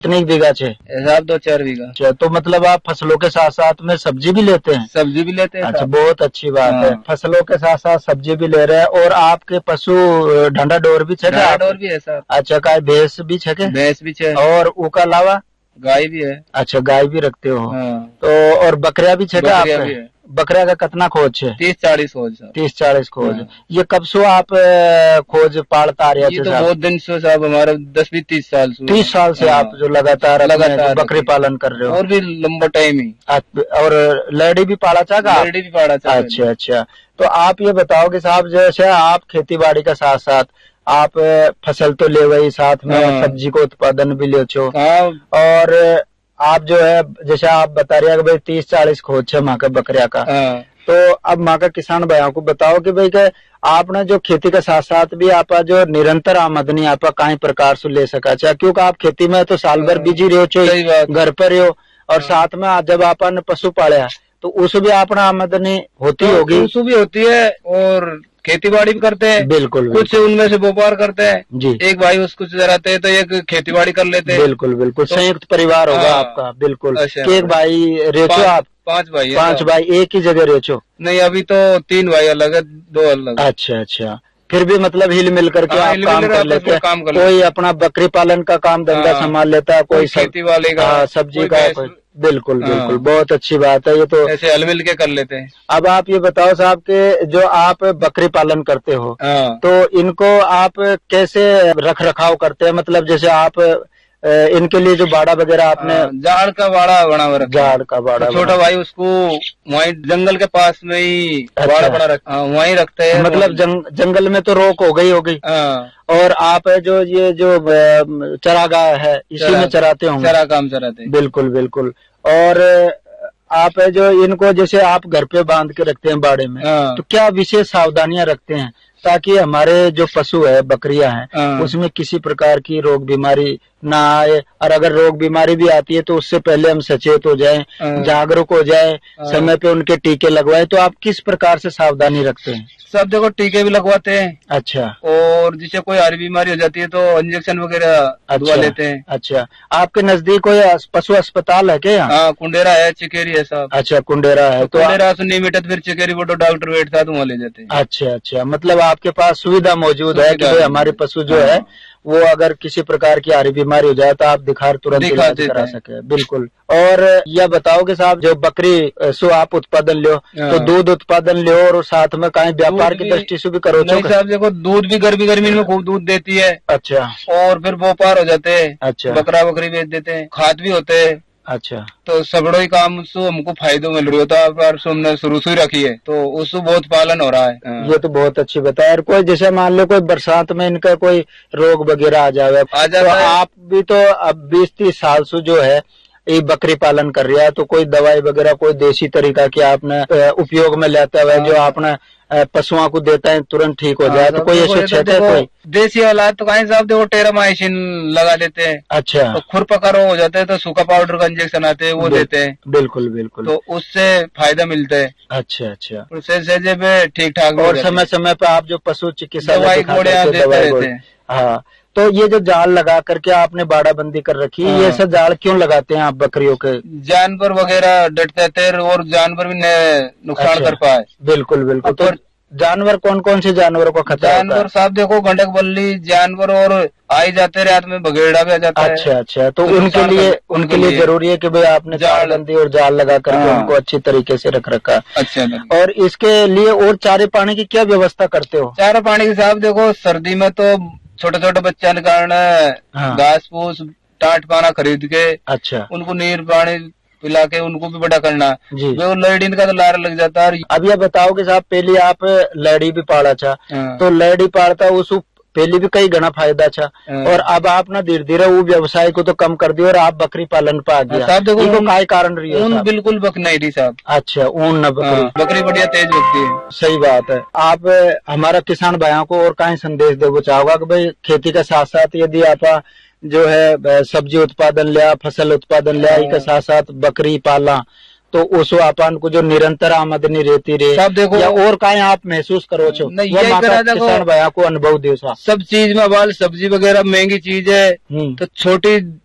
कितने बीघा छे? साहब 2-4 बीघा। अच्छा, तो मतलब आप फसलों के साथ साथ में सब्जी भी लेते हैं? सब्जी भी लेते हैं। अच्छा, बहुत अच्छी बात है। फसलों के साथ साथ सब्जी भी ले रहे हैं। और आपके पशु ढंडा डोर भी छे? ढंडा डोर भी है साहब। अच्छा, काय भैंस भी छे? भैंस भी छे। और उसके अलावा गाय भी है। अच्छा, गाय भी रखते हो। तो और बकरिया भी छे? बकरिया भी है। बकरिया का कितना खोज है? 30-40 खोज। 30-40 खोज। ये कब से आप खोज पालता आ रहे हैं? ये तो बहुत दिन से साहब, हमारे 10-20-30 साल से। 30 साल से आप जो लगातार बकरी पालन कर रहे हो? और भी लंबा टाइम ही। और लेडी भी पाला चाहेगा? लेडी भी पाला चाहेगा। अच्छा अच्छा। तो आप ये बताओ कि साहब, जैसे आप खेती बाड़ी का साथ साथ आप फसल तो ले वही, साथ में सब्जी को उत्पादन भी ले छो। और आप जो है, जैसे आप बता रहे हैं कि भाई 30-40 खोज है माँ का बकरिया का। तो अब माँ का किसान भाइयों को बताओ कि भाई के आपने जो खेती के साथ साथ भी आप जो निरंतर आमदनी आप कई प्रकार से ले सका चाहे, क्योंकि आप खेती में तो साल भर बिजी रहो छो, घर पर रहो, और साथ में जब आपने पशु पाले तो उस भी आपने आमदनी होती होगी? उस भी होती है, और खेती बाड़ी भी करते हैं। बिल्कुल। कुछ उनमें से व्यापार करते हैं जी। एक भाई उसको चलाते हैं, तो एक खेती बाड़ी कर लेते हैं। बिल्कुल बिल्कुल। तो संयुक्त परिवार होगा आपका? बिल्कुल। एक भाई रेचो आप? 5 भाई। 5 भाई एक ही जगह रेचो? नहीं, अभी तो 3 भाई अलग है, 2 अलग। अच्छा अच्छा। फिर भी मतलब हिल मिल करके आप काम कर लेते हैं? कोई अपना बकरी पालन का काम धंधा संभाल लेता है, कोई खेती वाले का, सब्जी का। बिल्कुल बिल्कुल, बहुत अच्छी बात है। ये तो ऐसे हल मिल के कर लेते हैं। अब आप ये बताओ साहब के जो आप बकरी पालन करते हो, तो इनको आप कैसे रख रखाव करते हैं? मतलब जैसे आप इनके लिए जो बाड़ा वगैरह आपने? जाड़ का बाड़ा बना हुआ। जाड़ का बाड़ा। तो छोटा भाई उसको वहीं जंगल के पास में ही बाड़ा बना रखा, वहीं रखते हैं। मतलब जंगल में तो रोक हो गई। और आप जो ये जो चरागाह है इसी में चराते होंगे? चराते। बिल्कुल बिल्कुल। और आप जो इनको जैसे आप घर पे बांध के रखते हैं बाड़े में, तो क्या विशेष सावधानियां रखते हैं ताकि हमारे जो पशु है, बकरियां हैं, उसमें किसी प्रकार की रोग बीमारी ना आए? और अगर रोग बीमारी भी आती है तो उससे पहले हम सचेत हो जाएं, जागरूक हो जाएं, समय पे उनके टीके लगवाएं। तो आप किस प्रकार से सावधानी रखते हैं? सब देखो, टीके भी लगवाते हैं। अच्छा। और जिसे कोई हरी बीमारी हो जाती है तो इंजेक्शन वगैरह लगवा लेते हैं। अच्छा। आपके नजदीक कोई पशु अस्पताल है क्या? हाँ, कुंडेरा है, चिकेरी है साहब। अच्छा, कुंडेरा है। तो कुंडेरा से नहीं मिटा तो फिर चिकेरी वो डॉक्टर बैठता है तो वहाँ ले जाते हैं। अच्छा अच्छा। मतलब आपके पास सुविधा मौजूद है कि भाई हमारे पशु जो है वो अगर किसी प्रकार की हरी बीमारी हो जाए तो आप तुरंत इलाज करा सके। बिल्कुल। और यह बताओ कि साहब, जो बकरी सो आप उत्पादन लो तो दूध उत्पादन लो और साथ में कहीं व्यापार की दृष्टि से भी करो? नहीं साहब, देखो दूध भी गर्मी में खूब दूध देती है। अच्छा। और फिर व्यापार हो जाते हैं। अच्छा। बकरा बकरी बेच देते हैं, खाद भी होते हैं। अच्छा। तो सबड़ो ही काम से हमको फायदो मिल रहा था, पर हमने शुरू से रखी है तो उससे बहुत पालन हो रहा है। ये तो बहुत अच्छी बताया। और कोई जैसे मान लो कोई बरसात में इनका कोई रोग वगैरह आ जाए तो आप भी तो अब 20-30 साल से जो है ये बकरी पालन कर रहा है, तो कोई दवाई वगैरह कोई देसी तरीका की आपने उपयोग में लेता हुआ जो आपने पशुओं को देता है तुरंत ठीक हो जाए? तो कोई ऐसे क्षेत्र कोई देसी औलाद तो कहीं साहब देखो टेरामाइसिन लगा देते हैं। अच्छा। तो खुरपका रोग हो जाते हैं तो सूखा पाउडर का इंजेक्शन आते हैं, वो देते हैं। बिल्कुल बिल्कुल। तो उससे फायदा मिलता है। अच्छा अच्छा। उससे ठीक ठाक। और समय समय पे आप जो पशु चिकित्सा दवाई देते रहते हैं। हाँ। तो ये जो जाल लगा करके आपने बाड़ाबंदी कर रखी है, ये सब जाल क्यों लगाते हैं आप बकरियों के? जानवर वगैरह डटते थे और जानवर भी नुकसान कर पाए। बिल्कुल बिल्कुल। तो जानवर कौन कौन से जानवरों को खतरा? जानवर साहब देखो, गंडक बल्ली जानवर और आई जाते रात में बघेड़ा भी आ जाता है। अच्छा अच्छा। तो उनके लिए जरूरी है कि भाई आपने जालबंदी और जाल लगा करके उनको अच्छी तरीके से रख रखा। अच्छा। और इसके लिए और चारे पानी की क्या व्यवस्था करते हो? चारा पानी के साहब देखो, सर्दी में तो छोटे छोटे बच्चा के कारण घास फूस टाट पाना खरीद के, अच्छा, उनको नीर पानी पिला के उनको भी बड़ा करना जी। वो लेडी का तो लार लग जाता है। अब यह बताओ कि साहब, पहले आप लेडी भी पाला था तो लेडी पालता उस पहले भी कई गना फायदा था, और अब आप ना धीरे धीरे वो व्यवसाय को तो कम कर दिया और आप बकरी पालन पे आ गया। साहब देखो, काय कारण रही है? ऊन बिल्कुल बक नहीं रही साहब। अच्छा, ऊन न बकरी बढ़िया तेज बकती है। सही बात है। आप हमारा किसान भाइयों को और कहीं संदेश देना चाहोगा कि भाई खेती के साथ साथ यदि आप जो है सब्जी उत्पादन लिया, फसल उत्पादन लिया, के साथ साथ बकरी पाला तो उस अपन को जो निरंतर आमदनी रहती रहे, सब देखो या और कहीं आप महसूस करो छो? किसान भाइयों को अनुभव दो। सब चीज में बाल सब्जी वगैरह महंगी चीज है, तो छोटी